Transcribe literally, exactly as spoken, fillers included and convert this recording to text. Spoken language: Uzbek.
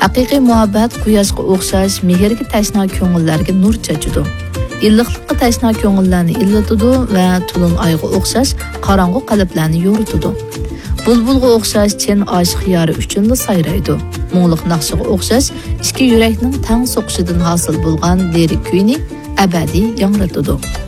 Haqiqiy muhabbat quyoshga o'xshash mehrga tashna ko'ngillarga nur chachidi. Illiqlikqa tashna ko'ngillarni illatidi va tulun oyga o'xshash qorong'u qalblarni yo'ritidi. Bulbulga o'xshash chin oshiq yori uchun sayraydi. Mo'ngluq naqshiga o'xshash ikki yurakning tang so'qishidan hosil bo'lgan lirik kuyni abadiy yangratidi.